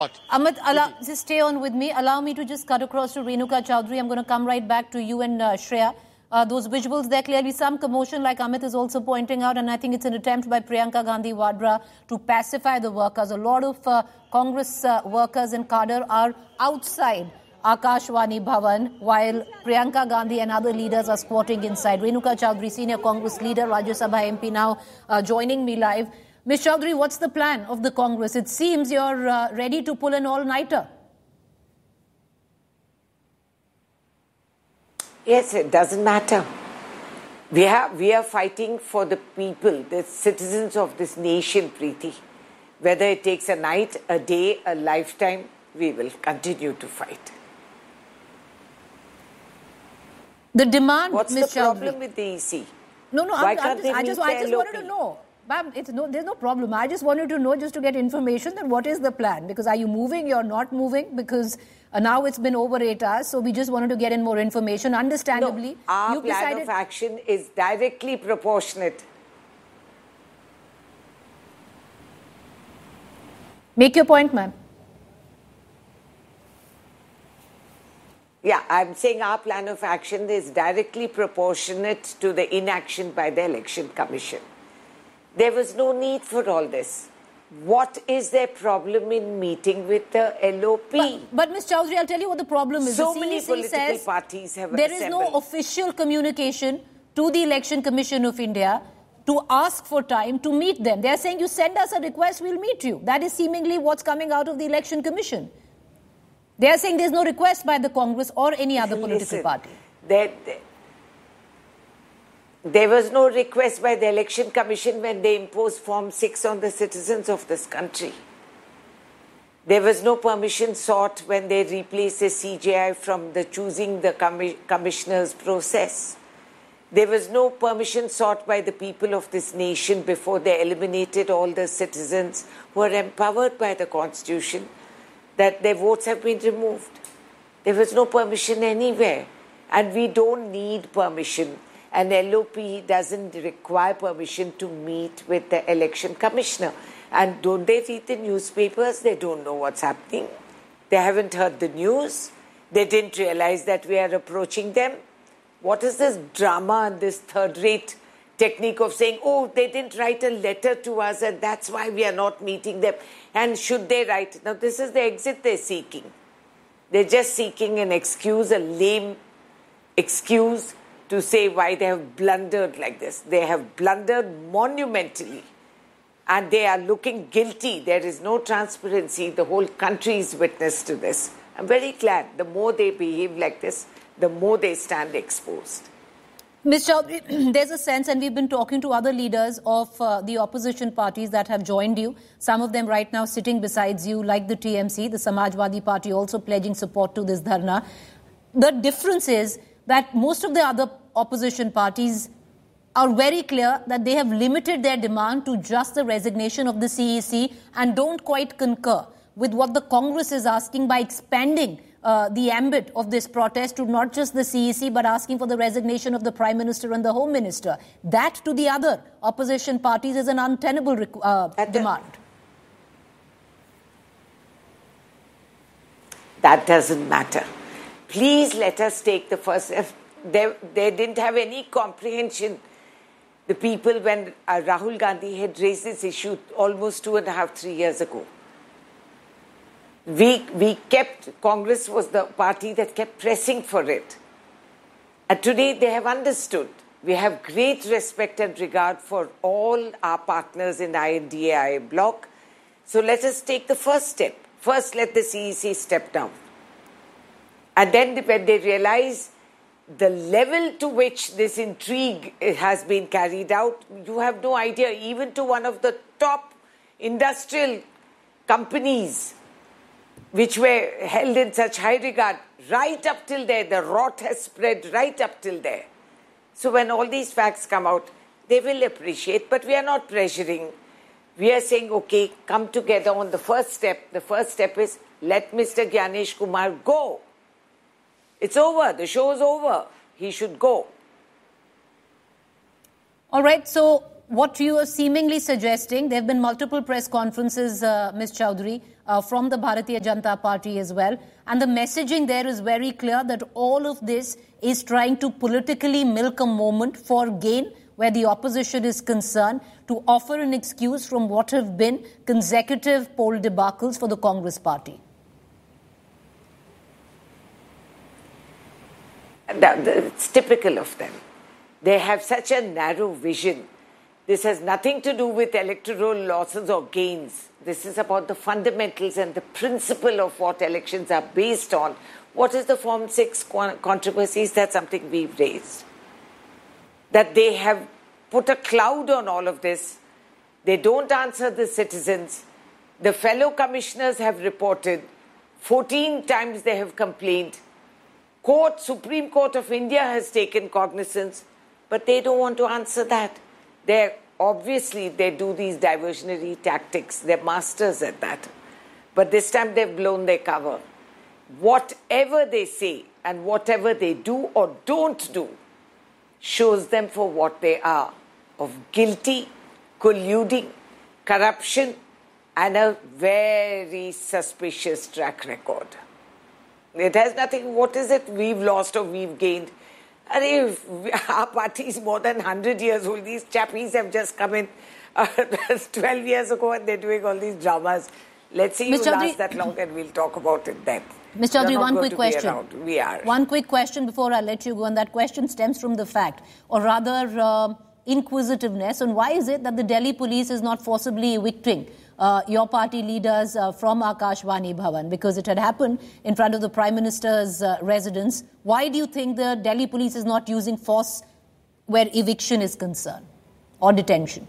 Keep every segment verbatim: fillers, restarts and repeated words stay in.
Amit, allow, just stay on with me. Allow me to just cut across to Renuka Chaudhary. I'm going to come right back to you and uh, Shreya. Uh, those visuals, there clearly some commotion, like Amit is also pointing out, and I think it's an attempt by Priyanka Gandhi Vadra to pacify the workers. A lot of uh, Congress uh, workers and cadre are outside Akashvani Bhavan, while Priyanka Gandhi and other leaders are squatting inside. Renuka Chaudhary, senior Congress leader, Rajya Sabha M P, now uh, joining me live. Miz Chaudhary, what's the plan of the Congress? It seems you're uh, ready to pull an all-nighter. Yes, it doesn't matter. We have, we are fighting for the people, the citizens of this nation, Preeti. Whether it takes a night, a day, a lifetime, we will continue to fight. The demand, What's Miz the Chaudhary? problem with the E C? No, no, Why I'm, can't I'm just, they I just, meet I just their wanted local? to know. Ma'am, it's no, there's no problem. I just wanted to know, just to get information, that what is the plan? Because are you moving, you're not moving? Because uh, now it's been over eight hours, so we just wanted to get in more information. Understandably, No, our you've plan decided... of action is directly proportionate. Make your point, ma'am. Yeah, I'm saying our plan of action is directly proportionate to the inaction by the Election Commission. There was no need for all this. What is their problem in meeting with the L O P? But, but Miz Chaudhary, I'll tell you what the problem is. So the many C E C political says parties have there is assembled. no official communication to the Election Commission of India to ask for time to meet them. They're saying, you send us a request, we'll meet you. That is seemingly what's coming out of the Election Commission. They are saying there's no request by the Congress or any other political Listen, party. There, there, there was no request by the Election Commission when they imposed Form six on the citizens of this country. There was no permission sought when they replaced the C J I from the choosing the commi commissioners process. There was no permission sought by the people of this nation before they eliminated all the citizens who are empowered by the Constitution, that their votes have been removed. There was no permission anywhere. And we don't need permission. And L O P doesn't require permission to meet with the election commissioner. And don't they read the newspapers? They don't know what's happening. They haven't heard the news. They didn't realize that we are approaching them. What is this drama and this third-rate technique of saying, oh, they didn't write a letter to us and that's why we are not meeting them? And should they write? Now, this is the exit they're seeking. They're just seeking an excuse, a lame excuse to say why they have blundered like this. They have blundered monumentally and they are looking guilty. There is no transparency. The whole country is witness to this. I'm very glad the more they behave like this, the more they stand exposed. Miz Chaudhary, there's a sense, and we've been talking to other leaders of uh, the opposition parties that have joined you, some of them right now sitting besides you, like the T M C, the Samajwadi Party also pledging support to this dharna. The difference is that most of the other opposition parties are very clear that they have limited their demand to just the resignation of the C E C and don't quite concur with what the Congress is asking by expanding Uh, the ambit of this protest to not just the C E C but asking for the resignation of the Prime Minister and the Home Minister. That to the other opposition parties is an untenable uh, demand. That doesn't matter. Please let us take the first step. They, they didn't have any comprehension, the people, when uh, Rahul Gandhi had raised this issue almost two and a half, three years ago. We, we kept, Congress was the party that kept pressing for it. And today they have understood. We have great respect and regard for all our partners in I N D A I bloc. So let us take the first step. First, let the C E C step down. And then when they realize the level to which this intrigue has been carried out, you have no idea, even to one of the top industrial companies which were held in such high regard, right up till there, the rot has spread right up till there. So when all these facts come out, they will appreciate, but we are not pressuring. We are saying, okay, come together on the first step. The first step is, let Mister Gyanesh Kumar go. It's over. The show is over. He should go. All right, so what you are seemingly suggesting, there have been multiple press conferences, uh, Miz Chowdhury, uh, from the Bharatiya Janata Party as well. And the messaging there is very clear that all of this is trying to politically milk a moment for gain where the opposition is concerned, to offer an excuse from what have been consecutive poll debacles for the Congress party. It's typical of them. They have such a narrow vision. This has nothing to do with electoral losses or gains. This is about the fundamentals and the principle of what elections are based on. What is the Form six controversies? That's something we've raised. That they have put a cloud on all of this. They don't answer the citizens. The fellow commissioners have reported. fourteen times they have complained. Court, Supreme Court of India has taken cognizance, but they don't want to answer that. They're obviously, they do these diversionary tactics. They're masters at that. But this time they've blown their cover. Whatever they say and whatever they do or don't do shows them for what they are, of guilty, colluding, corruption, and a very suspicious track record. It has nothing, what is it we've lost or we've gained? And if our party is more than one hundred years old, these chappies have just come in uh, twelve years ago and they're doing all these dramas. Let's see who lasts that long and we'll talk about it then. Miz Chowdhury, one quick question. We are. One quick question before I let you go, and that question stems from the fact, or rather uh, inquisitiveness, on why is it that the Delhi police is not forcibly evicting uh, your party leaders uh, from Akashvani Bhavan, because it had happened in front of the Prime Minister's uh, residence. Why do you think the Delhi police is not using force where eviction is concerned or detention?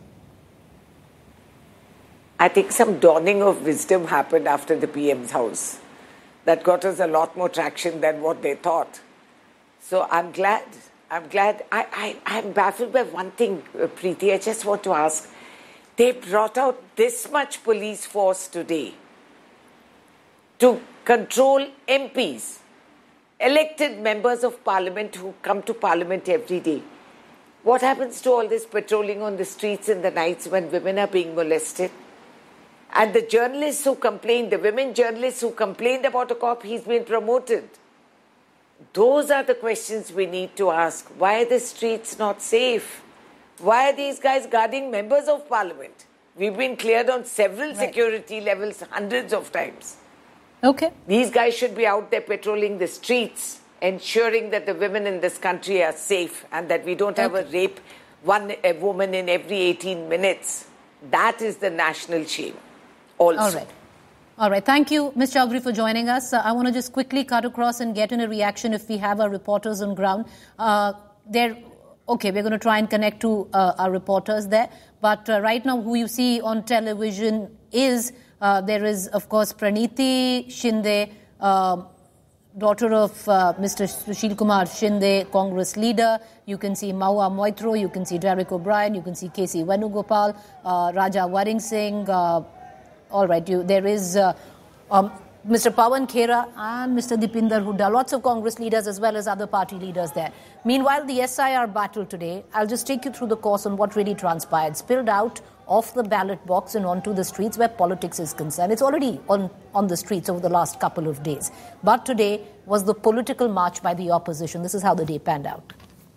I think some dawning of wisdom happened after the P M's house. That got us a lot more traction than what they thought. So I'm glad. I'm glad. I, I, I'm baffled by one thing, Preeti. I just want to ask. They brought out this much police force today to control M Ps, elected members of parliament who come to parliament every day. What happens to all this patrolling on the streets in the nights when women are being molested? And the journalists who complained, the women journalists who complained about a cop, he's been promoted. Those are the questions we need to ask. Why are the streets not safe? Why are these guys guarding members of parliament? We've been cleared on several right. security levels hundreds of times. Okay. These guys should be out there patrolling the streets, ensuring that the women in this country are safe and that we don't have okay. a rape, one a woman in every eighteen minutes. That is the national shame. Also. All right. All right. Thank you, Miz Chowdhury, for joining us. Uh, I want to just quickly cut across and get in a reaction if we have our reporters on ground. Uh, they're, okay, we're going to try and connect to uh, our reporters there. But uh, right now, who you see on television is, uh, there is, of course, Praniti Shinde, uh, daughter of uh, Mister Sushil Kumar Shinde, Congress leader. You can see Mahua Moitro, you can see Derek O'Brien, you can see K C Venugopal, uh, Raja Waring Singh. Uh, all right, you, there is uh, um, Mister Pawan Khera and Mister Dipinder Hooda, lots of Congress leaders as well as other party leaders there. Meanwhile, the S I R battle today, I'll just take you through the course on what really transpired. Spilled out off the ballot box and onto the streets where politics is concerned. It's already on, on the streets over the last couple of days. But today was the political march by the opposition. This is how the day panned out.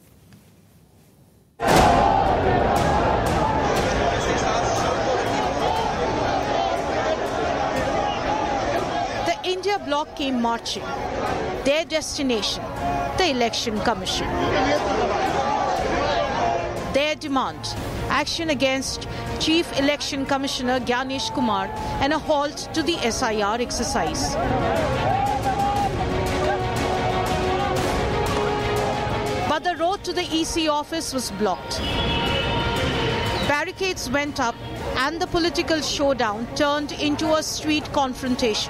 The India bloc came marching. Their destination, the Election Commission. Their demand, action against Chief Election Commissioner Gyanesh Kumar and a halt to the S I R exercise. But the road to the E C office was blocked. Barricades went up and the political showdown turned into a street confrontation.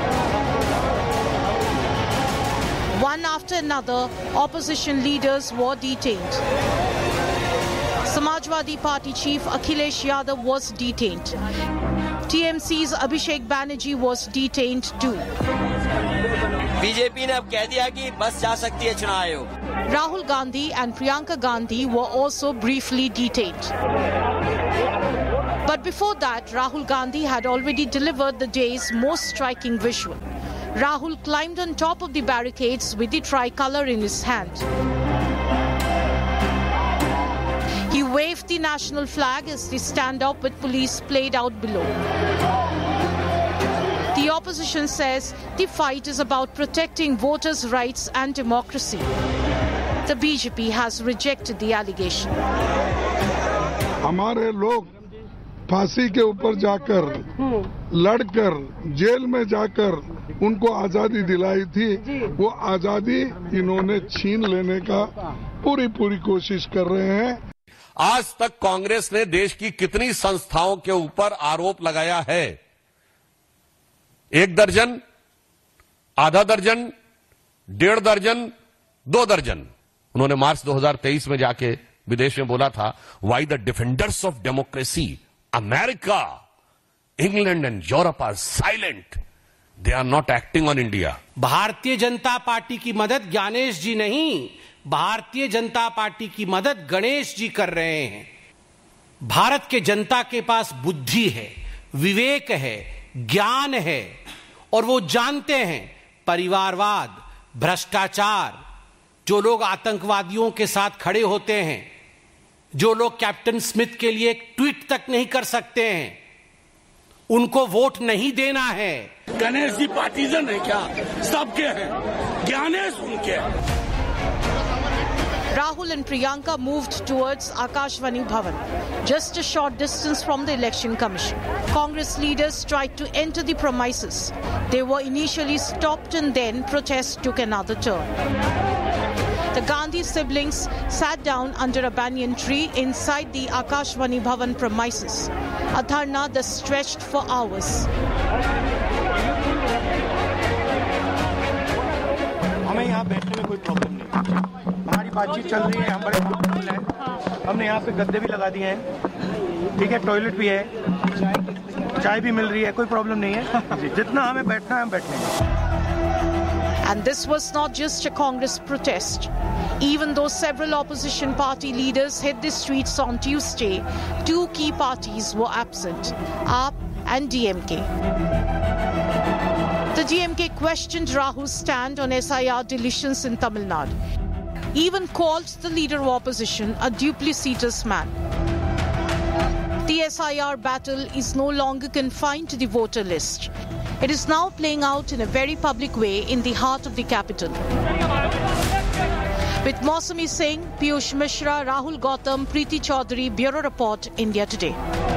One after another, opposition leaders were detained. Samajwadi Party chief Akhilesh Yadav was detained. T M C's Abhishek Banerjee was detained too. BJP ने अब कह दिया कि बस जा सकती है चुनाव आयोग. Rahul Gandhi and Priyanka Gandhi were also briefly detained. But before that, Rahul Gandhi had already delivered the day's most striking visual. Rahul climbed on top of the barricades with the tricolour in his hand. He waved the national flag as the standoff with police played out below. The opposition says the fight is about protecting voters' rights and democracy. The B J P has rejected the allegation. हमारे लोग फांसी के ऊपर जाकर लड़कर jail में जाकर उनको आजादी दिलाई थी, वो आजादी इन्होंने छीन लेने का पूरी पूरी कोशिश कर रहे हैं. आज तक कांग्रेस ने देश की कितनी संस्थाओं के ऊपर आरोप लगाया है? एक दर्जन, आधा दर्जन, डेढ़ दर्जन, दो दर्जन. उन्होंने मार्च दो हज़ार तेईस में जाके विदेश में बोला था, why the defenders of democracy America, England and Europe are silent, they are not acting on India. Bharatiya Janata party की मदद ज्ञानेश जी नहीं, भारतीय जनता पार्टी की मदद गणेश जी कर रहे हैं. भारत के जनता के पास बुद्धि है, विवेक है, ज्ञान है और वो जानते हैं परिवारवाद, भ्रष्टाचार, जो लोग आतंकवादियों के साथ खड़े होते हैं, जो लोग कैप्टन स्मिथ के लिए एक ट्वीट तक नहीं कर सकते हैं, उनको वोट नहीं देना है. गणेश जी पार्टीजन है क्या? सबके हैं, ज्ञानेश उनके. Rahul and Priyanka moved towards Akashvani Bhavan, just a short distance from the Election Commission. Congress leaders tried to enter the premises. They were initially stopped and then protests took another turn. The Gandhi siblings sat down under a banyan tree inside the Akashvani Bhavan premises. A dharna that stretched for hours. हमें यहाँ बैठने में कोई problem नहीं. हमारी बातचीत चल रही है, हम बड़े कंफर्टेबल हैं. हमने यहाँ पे गद्दे भी लगा दिए हैं, ठीक है, टॉयलेट भी है, चाय भी मिल रही है, कोई प्रॉब्लम नहीं है. जितना हमें बैठना है हम बैठेंगे. And this was not just a Congress protest. Even though several opposition party leaders hit the streets on Tuesday, two key parties were absent, A A P and D M K. The D M K questioned Rahul's stand on S I R deletions in Tamil Nadu. Even called the leader of opposition a duplicitous man. The S I R battle is no longer confined to the voter list. It is now playing out in a very public way in the heart of the capital. With Mausami Singh, Piyush Mishra, Rahul Gautam, Preeti Chaudhary, Bureau Report, India Today.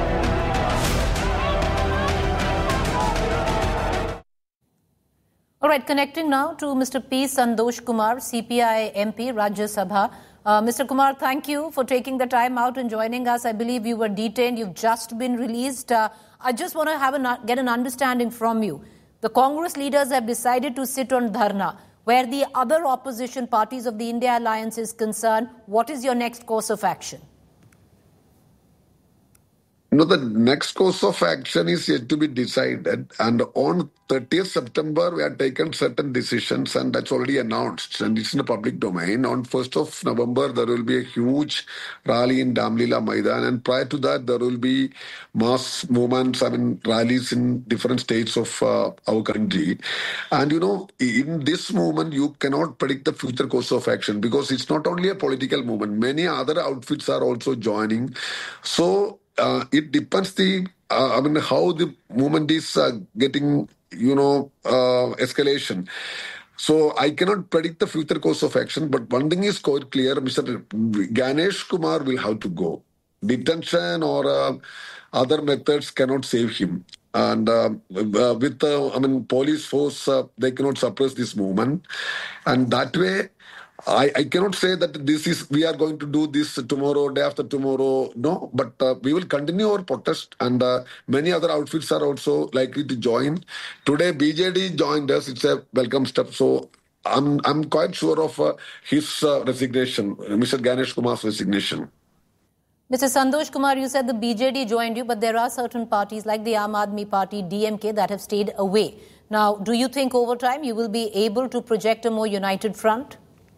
All right, connecting now to Mister P. Sandosh Kumar, C P I M P, Rajya Sabha. Uh, Mister Kumar, thank you for taking the time out and joining us. I believe you were detained. You've just been released. Uh, I just want to have a, get an understanding from you. The Congress leaders have decided to sit on dharna. Where the other opposition parties of the India Alliance is concerned, what is your next course of action? You know, the next course of action is yet to be decided. And on thirtieth September, we have taken certain decisions, and that's already announced, and it's in the public domain. On first of November, there will be a huge rally in Damlila Maidan, and prior to that, there will be mass movements, I mean, rallies in different states of uh, our country. And, you know, in this movement, you cannot predict the future course of action because it's not only a political movement. Many other outfits are also joining. So, Uh, it depends the, uh, I mean, how the movement is uh, getting, you know, uh, escalation. So I cannot predict the future course of action, but one thing is quite clear, Mister Ganesh Kumar will have to go. Detention or uh, other methods cannot save him. And uh, uh, with, uh, I mean, police force, uh, they cannot suppress this movement. And that way, I, I cannot say that this is, we are going to do this tomorrow, day after tomorrow. No, but uh, we will continue our protest, and uh, many other outfits are also likely to join. Today, B J D joined us. It's a welcome step. So I'm I'm quite sure of uh, his uh, resignation, Mister Ganesh Kumar's resignation. Mister Sandosh Kumar, you said the B J D joined you, but there are certain parties like the Aam Aadmi Party, D M K, that have stayed away. Now, do you think over time you will be able to project a more united front?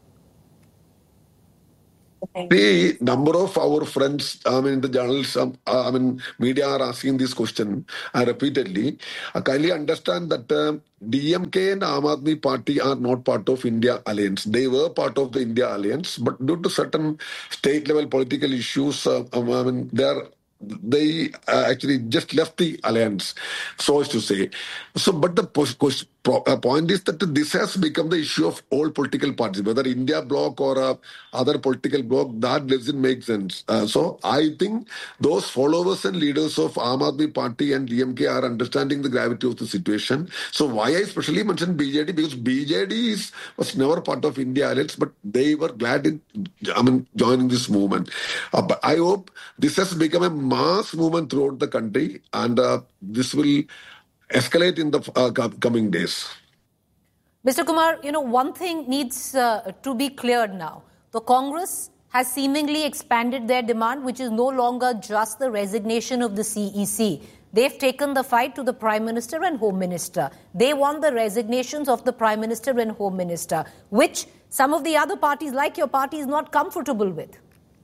The number of our friends, I mean, the journalists, um, uh, I mean, media are asking this question uh, repeatedly. I kindly understand that uh, D M K and Aam Aadmi Party are not part of India Alliance. They were part of the India Alliance, but due to certain state-level political issues, uh, um, I mean, they are they uh, actually just left the alliance, so as to say. So, but the po- po- uh, point is that this has become the issue of all political parties, whether India bloc or uh, other political bloc, that doesn't make sense. Uh, so, I think those followers and leaders of Aam Aadmi Party and D M K are understanding the gravity of the situation. So, why I especially mentioned B J D, because B J D is, was never part of India Alliance, but they were glad in, I mean, joining this movement. Uh, but I hope this has become a mass movement throughout the country, and uh, this will escalate in the uh, coming days. Mister Kumar, you know, one thing needs uh, to be cleared now. The Congress has seemingly expanded their demand, which is no longer just the resignation of the C E C. They've taken the fight to the Prime Minister and Home Minister. They want the resignations of the Prime Minister and Home Minister, which some of the other parties, like your party, is not comfortable with.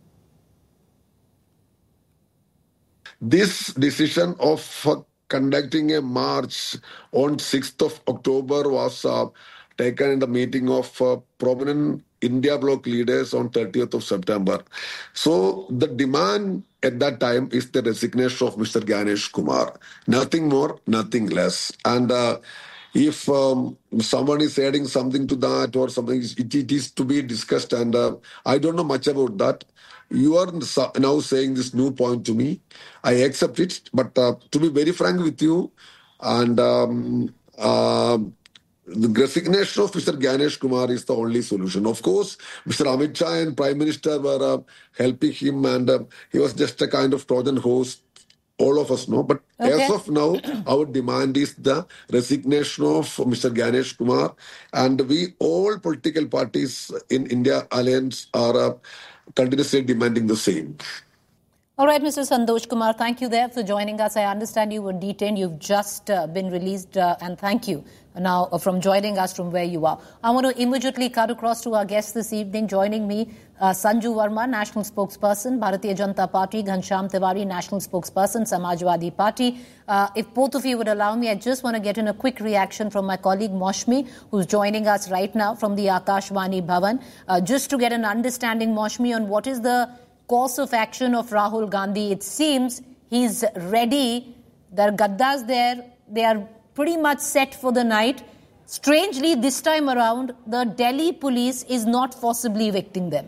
This decision of uh, conducting a march on sixth of October was uh, taken in the meeting of uh, prominent India bloc leaders on thirtieth of September. So the demand at that time is the resignation of Mister Ganesh Kumar. Nothing more, nothing less. And uh, if um, someone is adding something to that or something, it, it is to be discussed. And uh, I don't know much about that. You are now saying this new point to me. I accept it. But uh, to be very frank with you, and um, uh, the resignation of Mister Ganesh Kumar is the only solution. Of course, Mister Amit Shah and Prime Minister were uh, helping him, and uh, he was just a kind of Trojan horse. All of us know. But okay. As of now, our demand is the resignation of Mister Ganesh Kumar. And we, all political parties in India Alliance, are uh, continuously demanding the same. All right, Mister Santosh Kumar, thank you there for joining us. I understand you were detained. You've just uh, been released, uh, and thank you now uh, from joining us from where you are. I want to immediately cut across to our guests this evening. Joining me, uh, Sanju Verma, National Spokesperson, Bharatiya Janata Party, Ghanshyam Tiwari, National Spokesperson, Samajwadi Party. Uh, if both of you would allow me, I just want to get in a quick reaction from my colleague Maushmi, who's joining us right now from the Akashvani Bhavan, uh, just to get an understanding, Maushmi, on what is the course of action of Rahul Gandhi. It seems he's ready. There are gaddas there. They are pretty much set for the night. Strangely, this time around, the Delhi police is not forcibly evicting them.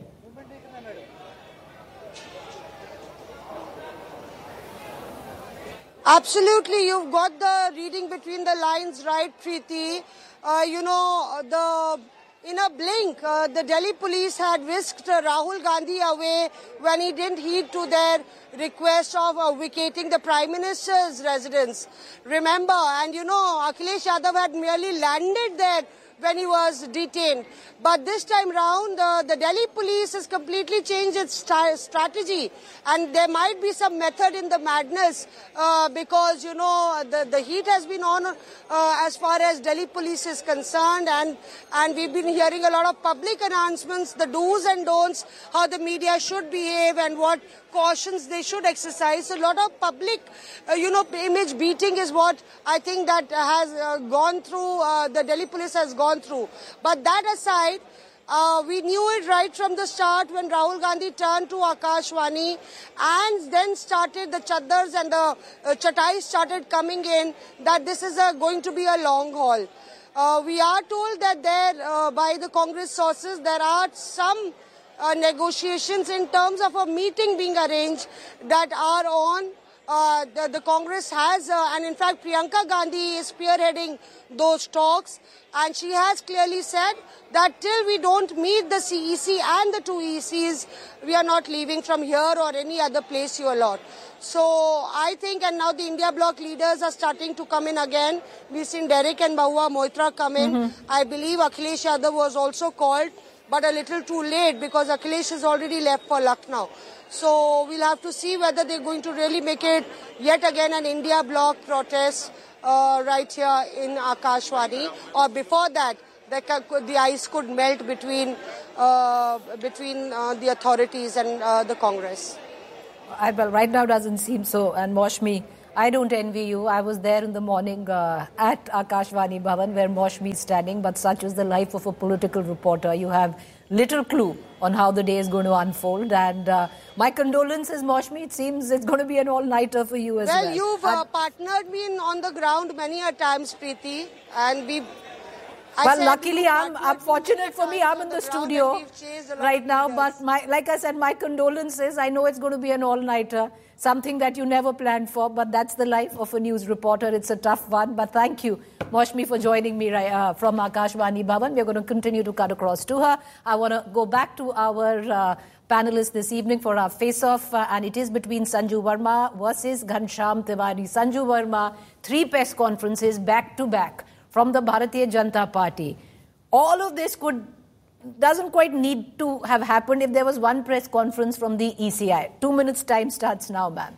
Absolutely. You've got the reading between the lines right, Preeti. Uh, you know, the... In a blink, uh, the Delhi police had whisked uh, Rahul Gandhi away when he didn't heed to their request of uh, vacating the Prime Minister's residence. Remember, and you know, Akhilesh Yadav had merely landed there when he was detained. But this time round, uh, the Delhi police has completely changed its st- strategy. And there might be some method in the madness uh, because, you know, the, the heat has been on uh, as far as Delhi police is concerned. And, and we've been hearing a lot of public announcements, the do's and don'ts, how the media should behave and what cautions they should exercise. A lot of public, uh, you know, image beating is what I think that has uh, gone through, uh, the Delhi police has gone through. But that aside, uh, we knew it right from the start when Rahul Gandhi turned to Akashvani and then started the chaddars and the uh, chatais started coming in, that this is a, going to be a long haul. Uh, we are told that there, uh, by the Congress sources, there are some Uh, negotiations in terms of a meeting being arranged that are on. Uh, the, the Congress has, uh, and in fact Priyanka Gandhi is spearheading those talks, and she has clearly said that till we don't meet the C E C and the two E Cs, we are not leaving from here or any other place you allot. So I think, and now the India bloc leaders are starting to come in again. We've seen Derek and Mahua Moitra come in. Mm-hmm. I believe Akhilesh Yadav was also called, but a little too late because Akhilesh has already left for Lucknow. So we'll have to see whether they're going to really make it yet again an India bloc protest uh, right here in Akashvani, or before that, the, the ice could melt between uh, between uh, the authorities and uh, the Congress. I, well, right now doesn't seem so. And Maushmi, I don't envy you. I was there in the morning uh, at Akashvani Bhavan where Maushmi is standing, but such is the life of a political reporter. You have little clue on how the day is going to unfold. And uh, my condolences, Maushmi. It seems it's going to be an all-nighter for you as well. Well, you've uh, partnered me in, on the ground many a times, Preeti, and we. I well, luckily, I'm, I'm fortunate for me. I'm in the, the studio right now. But my, like I said, my condolences. I know it's going to be an all-nighter, something that you never planned for. But that's the life of a news reporter. It's a tough one. But thank you, Maushmi, for joining me uh, from Akashvani Bhavan. We're going to continue to cut across to her. I want to go back to our uh, panelists this evening for our face-off. Uh, and it is between Sanju Verma versus Ghanshyam Tiwari. Sanju Verma, three press conferences back-to-back from the Bharatiya Janata Party. All of this could doesn't quite need to have happened if there was one press conference from the E C I. Two minutes time starts now, ma'am.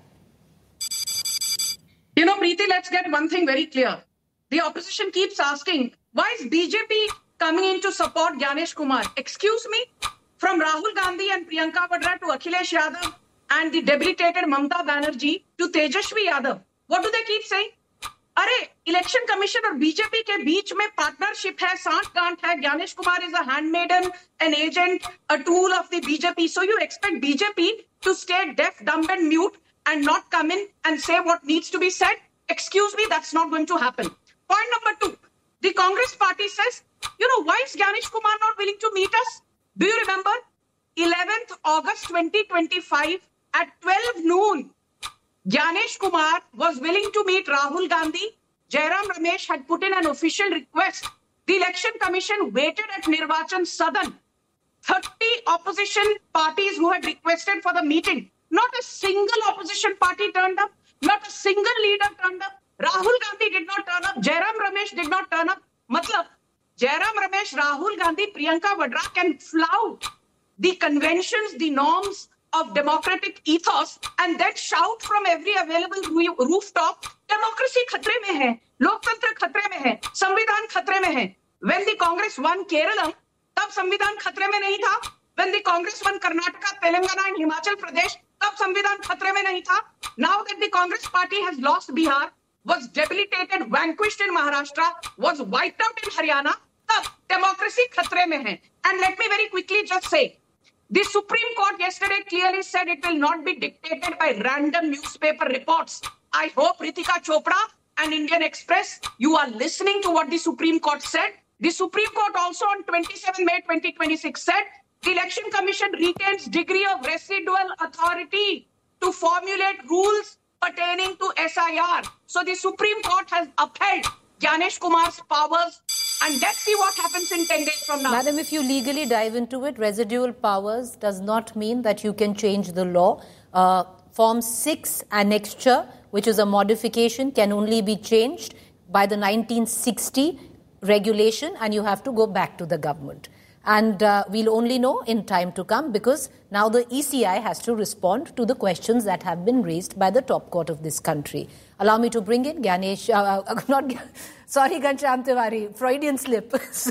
You know, Preeti, let's get one thing very clear. The opposition keeps asking, why is B J P coming in to support Gyanesh Kumar? Excuse me? From Rahul Gandhi and Priyanka Vadra to Akhilesh Yadav and the debilitated Mamata Banerjee to Tejashwi Yadav. What do they keep saying? अरे election commission और BJP के बीच में partnership है, सांठ गांठ है. Gyanesh Kumar is a handmaiden, an agent, a tool of the B J P. So you expect B J P to stay deaf, dumb and mute and not come in and say what needs to be said? Excuse me, that's not going to happen. Point number two, the Congress party says, you know, why is Gyanesh Kumar not willing to meet us? Do you remember? eleventh August twenty twenty-five at twelve noon, Gyanesh Kumar was willing to meet Rahul Gandhi. Jairam Ramesh had put in an official request. The Election Commission waited at Nirvachan Sadan. thirty opposition parties who had requested for the meeting. Not a single opposition party turned up. Not a single leader turned up. Rahul Gandhi did not turn up. Jairam Ramesh did not turn up. Matlab, Jairam Ramesh, Rahul Gandhi, Priyanka Vadra can flout the conventions, the norms of democratic ethos and then shout from every available rooftop, democracy khatre mein hai, loktantra khatre mein hai, samvidhan khatre mein hai. When the Congress won Kerala, tab samvidhan khatre mein nahi tha. When the Congress won Karnataka, Telangana and Himachal Pradesh, tab samvidhan khatre mein nahi tha. Now that the Congress party has lost Bihar, was debilitated, vanquished in Maharashtra, was wiped out in Haryana, tab democracy khatre mein hai. And let me very quickly just say, the Supreme Court yesterday clearly said it will not be dictated by random newspaper reports. I hope Ritika Chopra and Indian Express, you are listening to what the Supreme Court said. The Supreme Court also on twenty-seventh May twenty twenty-six said the Election Commission retains degree of residual authority to formulate rules pertaining to S I R. So the Supreme Court has upheld Gyanesh Kumar's powers. And let's see what happens in ten days from now. Madam, if you legally dive into it, residual powers does not mean that you can change the law. Uh, Form six annexure, which is a modification, can only be changed by the nineteen sixty regulation, and you have to go back to the government. And uh, we'll only know in time to come because now the E C I has to respond to the questions that have been raised by the top court of this country. Allow me to bring in Gyanesh, uh, uh, not sorry, Ghanshyam Tiwari, Freudian slip. so,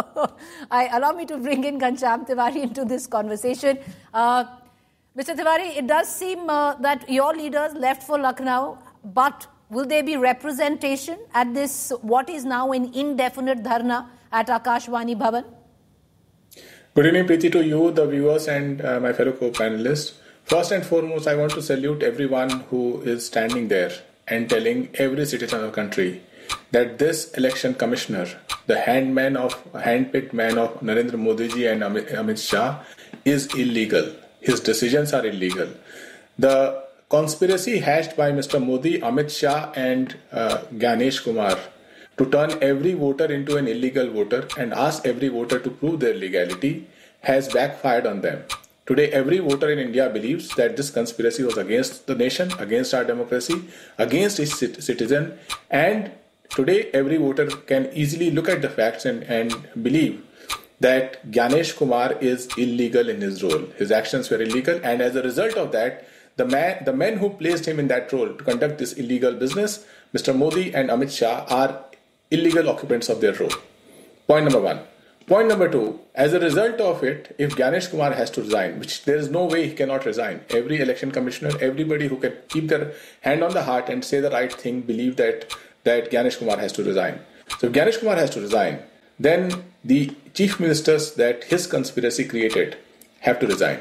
I allow me to bring in Ghanshyam Tiwari into this conversation. Uh, Mister Tiwari, it does seem uh, that your leaders left for Lucknow, but will there be representation at this, what is now an indefinite dharna at Akashvani Bhavan? Good evening, Preeti, to you, the viewers, and uh, my fellow co-panelists. First and foremost, I want to salute everyone who is standing there and telling every citizen of the country that this election commissioner, the handman of, handpicked man of Narendra Modi ji and Amit, Amit Shah, is illegal. His decisions are illegal. The conspiracy hatched by Mister Modi, Amit Shah and uh, Gyanesh Kumar to turn every voter into an illegal voter and ask every voter to prove their legality has backfired on them. Today, every voter in India believes that this conspiracy was against the nation, against our democracy, against its citizen, and today every voter can easily look at the facts and, and believe that Gyanesh Kumar is illegal in his role. His actions were illegal, and as a result of that, the, man, the men who placed him in that role to conduct this illegal business, Mister Modi and Amit Shah, are illegal occupants of their role. Point number one. Point number two, as a result of it, if Gyanesh Kumar has to resign, which there is no way he cannot resign, every election commissioner, everybody who can keep their hand on the heart and say the right thing, believe that, that Gyanesh Kumar has to resign. So if Gyanesh Kumar has to resign, then the chief ministers that his conspiracy created have to resign.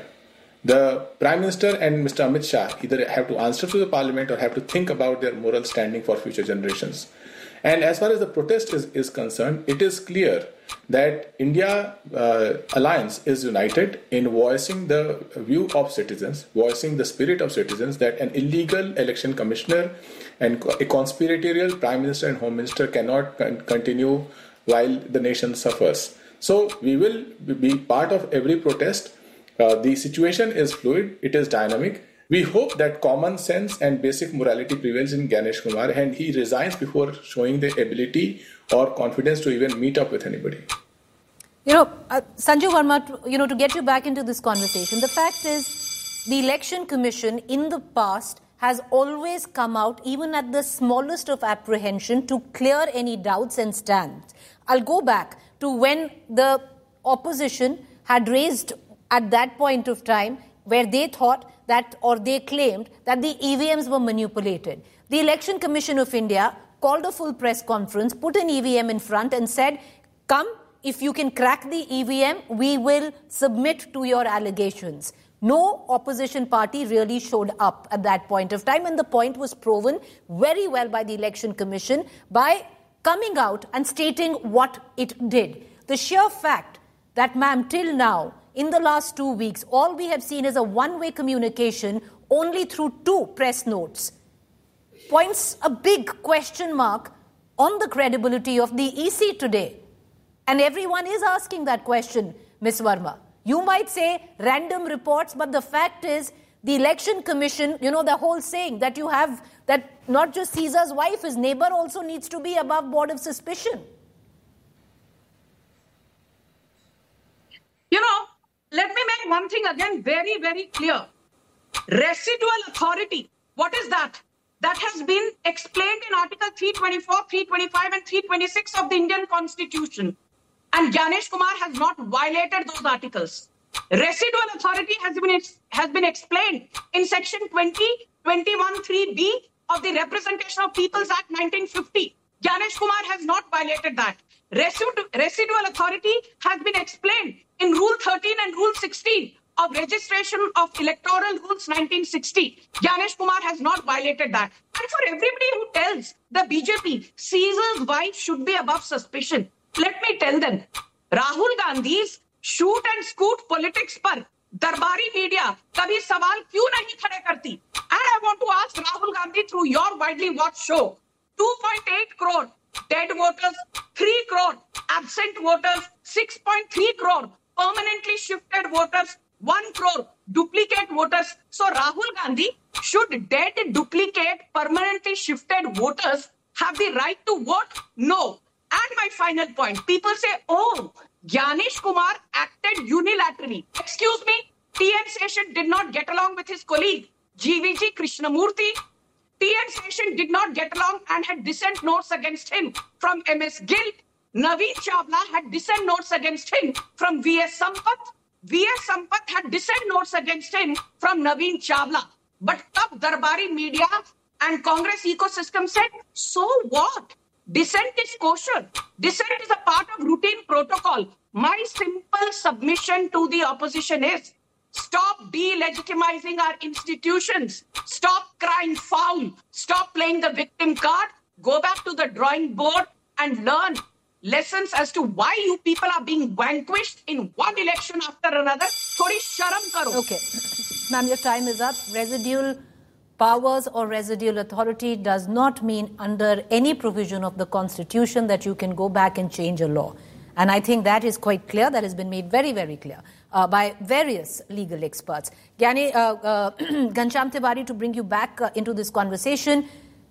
The Prime Minister and Mister Amit Shah either have to answer to the Parliament or have to think about their moral standing for future generations. And as far as the protest is, is concerned, it is clear that India uh, Alliance is united in voicing the view of citizens, voicing the spirit of citizens that an illegal election commissioner and a conspiratorial Prime Minister and Home Minister cannot con- continue while the nation suffers. So we will be part of every protest. Uh, the situation is fluid, it is dynamic. We hope that common sense and basic morality prevails in Gyanesh Kumar and he resigns before showing the ability or confidence to even meet up with anybody. You know, uh, Sanju Verma, to, you know, to get you back into this conversation, the fact is the Election Commission in the past has always come out, even at the smallest of apprehension, to clear any doubts and stands. I'll go back to when the opposition had raised at that point of time where they thought that, or they claimed that the E V Ms were manipulated. The Election Commission of India called a full press conference, put an E V M in front and said, come, if you can crack the E V M, we will submit to your allegations. No opposition party really showed up at that point of time, and the point was proven very well by the Election Commission by coming out and stating what it did. The sheer fact that, ma'am, till now, in the last two weeks, all we have seen is a one-way communication only through two press notes, points a big question mark on the credibility of the E C today. And everyone is asking that question, Miz Verma. You might say random reports, but the fact is the Election Commission, you know, the whole saying that you have, that not just Caesar's wife, his neighbor also needs to be above board of suspicion. You know, let me make one thing again very, very clear. Residual authority, what is that? That has been explained in Article three twenty-four, three twenty-five and three twenty-six of the Indian Constitution. And Gyanesh Kumar has not violated those articles. Residual authority has been, has been explained in Section twenty, twenty-one, three B of the Representation of Peoples Act nineteen fifty. Gyanesh Kumar has not violated that. Residu- residual authority has been explained in Rule thirteen and Rule sixteen of Registration of Electoral Rules nineteen sixty. Gyanesh Kumar has not violated that. And for everybody who tells the B J P Caesar's wife should be above suspicion, let me tell them, Rahul Gandhi's shoot and scoot politics par darbari media kabhi sawal kyun nahi khade karti? And I want to ask Rahul Gandhi through your widely watched show, two point eight crore dead voters, three crore absent voters, six point three crore permanently shifted voters, one crore duplicate voters. So Rahul Gandhi, should dead, duplicate, permanently shifted voters have the right to vote? No. And my final point, people say, oh, Gyanesh Kumar acted unilaterally. Excuse me, T N Seshan did not get along with his colleague, G V G Krishnamurthy. T N Seshan did not get along and had dissent notes against him from M S Gill. Naveen Chawla had dissent notes against him from V S Sampath. V S Sampath had dissent notes against him from Naveen Chawla. But tab Darbari media and Congress ecosystem said, so what? Dissent is kosher. Dissent is a part of routine protocol. My simple submission to the opposition is, stop delegitimizing our institutions. Stop crying foul. Stop playing the victim card. Go back to the drawing board and learn lessons as to why you people are being vanquished in one election after another. Thodi sharam karo. Okay. Ma'am, your time is up. Residual powers or residual authority does not mean under any provision of the Constitution that you can go back and change a law. And I think that is quite clear. That has been made very, very clear uh, by various legal experts. Gyani, uh, uh, Ghanshyam Tiwari, to bring you back uh, into this conversation,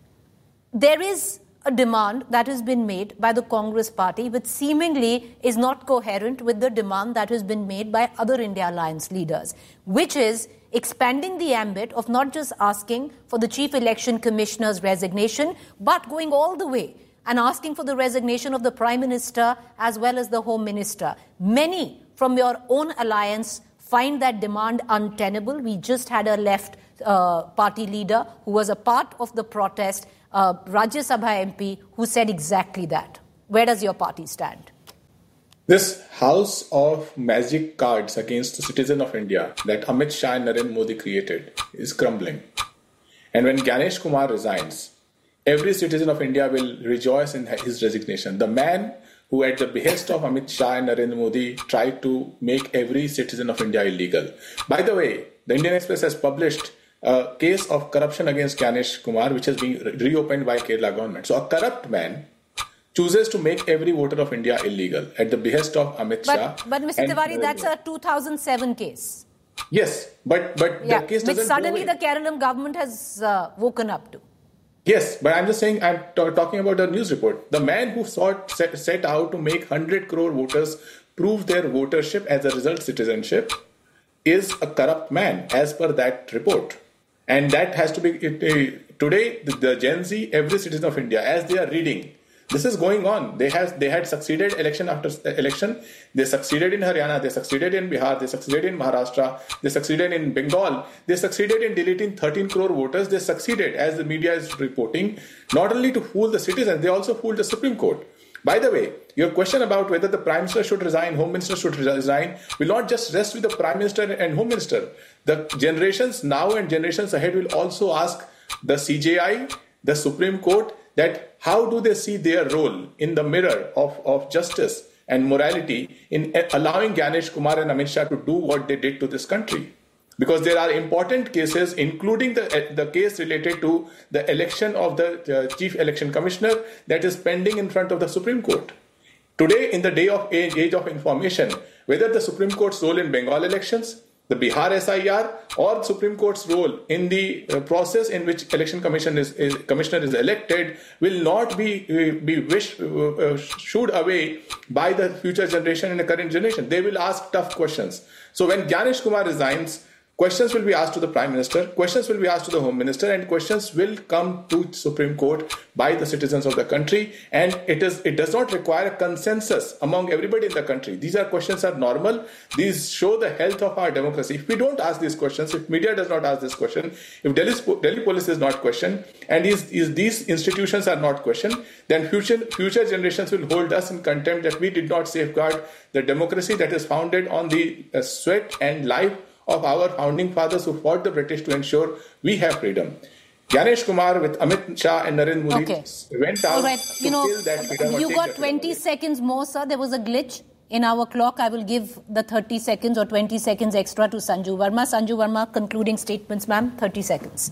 there is a demand that has been made by the Congress party which seemingly is not coherent with the demand that has been made by other India Alliance leaders, which is expanding the ambit of not just asking for the Chief Election Commissioner's resignation, but going all the way and asking for the resignation of the Prime Minister as well as the Home Minister. Many from your own alliance find that demand untenable. We just had a left uh, party leader who was a part of the protest, uh, Rajya Sabha M P, who said exactly that. Where does your party stand? This house of magic cards against the citizen of India that Amit Shah and Narendra Modi created is crumbling. And when Gyanesh Kumar resigns, every citizen of India will rejoice in his resignation. The man who at the behest of Amit Shah and Narendra Modi tried to make every citizen of India illegal. By the way, the Indian Express has published a case of corruption against Gyanesh Kumar, which has been re- reopened by Kerala government. So a corrupt man chooses to make every voter of India illegal at the behest of Amit but, Shah. But Mister Tiwari, that's a two thousand seven case. Yes, but, but yeah, the case which doesn't suddenly the Kerala government has uh, woken up to. Yes, but I'm just saying, I'm t- talking about the news report. The man who sought, set, set out to make one hundred crore voters prove their votership as a result citizenship is a corrupt man, as per that report. And that has to be, it, uh, today, the, the Gen Z, every citizen of India, as they are reading, this is going on. They have they had succeeded election after election. They succeeded in Haryana. They succeeded in Bihar. They succeeded in Maharashtra. They succeeded in Bengal. They succeeded in deleting thirteen crore voters. They succeeded, as the media is reporting, not only to fool the citizens, they also fooled the Supreme Court. By the way, your question about whether the Prime Minister should resign, Home Minister should resign, will not just rest with the Prime Minister and Home Minister. The generations now and generations ahead will also ask the C J I, the Supreme Court, that how do they see their role in the mirror of, of justice and morality in allowing Gyanesh Kumar and Amit Shah to do what they did to this country. Because there are important cases, including the, the case related to the election of the uh, Chief Election Commissioner that is pending in front of the Supreme Court. Today, in the day of age, age of information, whether the Supreme Court's role in Bengal elections, the Bihar S I R, or the Supreme Court's role in the uh, process in which election commission is, is commissioner is elected will not be uh, be wish, uh, uh, shooed away by the future generation and the current generation. They will ask tough questions. So when Gyanesh Kumar resigns, questions will be asked to the Prime Minister, questions will be asked to the Home Minister, and questions will come to Supreme Court by the citizens of the country. And it is it does not require a consensus among everybody in the country. These are questions are normal. These show the health of our democracy. If we don't ask these questions, if media does not ask this question, if Delhi, Delhi police is not questioned, and is, is these institutions are not questioned, then future future generations will hold us in contempt that we did not safeguard the democracy that is founded on the uh, sweat and life of our founding fathers who fought the British to ensure we have freedom. Gyanesh Kumar with Amit Shah and Narendra Modi okay. went out All right. to you know, kill that freedom. You got twenty seconds more, sir. There was a glitch in our clock. I will give the thirty seconds or twenty seconds extra to Sanju Verma. Sanju Verma, concluding statements, ma'am. thirty seconds.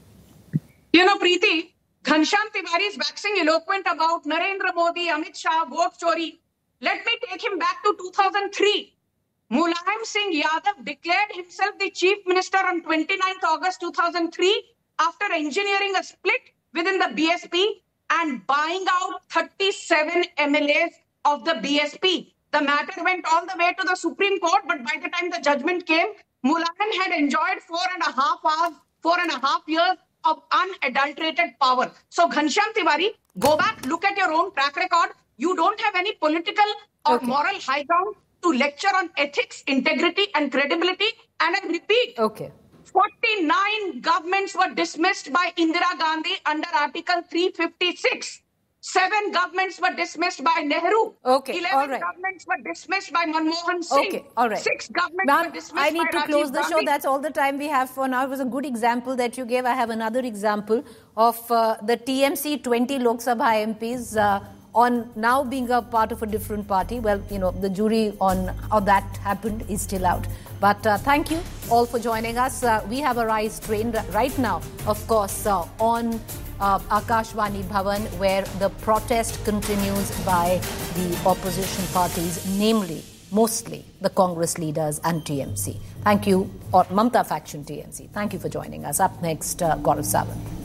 You know, Preeti, Ghanshyam Tiwari is waxing eloquent about Narendra Modi, Amit Shah, vote chori. Let me take him back to two thousand three. Mulayam Singh Yadav declared himself the Chief Minister on twenty-ninth August two thousand three after engineering a split within the B S P and buying out thirty-seven M L As of the B S P. The matter went all the way to the Supreme Court, but by the time the judgment came, Mulayam had enjoyed four and a half hours, four and a half years of unadulterated power. So Ghanshyam Tiwari, go back, look at your own track record. You don't have any political or okay. moral high ground to lecture on ethics, integrity and credibility. And I repeat, okay. forty-nine governments were dismissed by Indira Gandhi under Article three fifty-six. Seven governments were dismissed by Nehru. Okay, Eleven all right. governments were dismissed by Manmohan Singh. Okay, all right. Six governments Ma'am, were dismissed I need by to close Rajiv the Gandhi. show. That's all the time we have for now. It was a good example that you gave. I have another example of uh, the T M C twenty Lok Sabha M Ps uh, on now being a part of a different party. Well, you know, the jury on how that happened is still out. But uh, thank you all for joining us. Uh, we have a Rise train right now, of course, uh, on uh, Akashvani Bhavan, where the protest continues by the opposition parties, namely, mostly the Congress leaders and T M C. Thank you, or Mamta faction T M C. Thank you for joining us. Up next, uh, Gaurav Sawant.